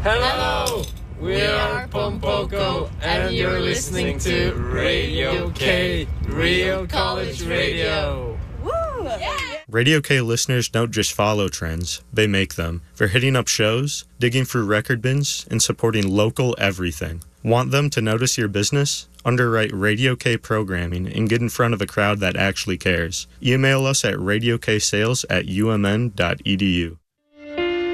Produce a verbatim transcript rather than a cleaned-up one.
Hello! We are Pompoko, and you're listening to Radio K, Real College Radio. Woo! Yeah! Radio K listeners don't just follow trends, they make them. For hitting up shows, digging through record bins, and supporting local everything. Want them to notice your business? Underwrite Radio K programming and get in front of a crowd that actually cares. Email us at radioksales at umn dot edu.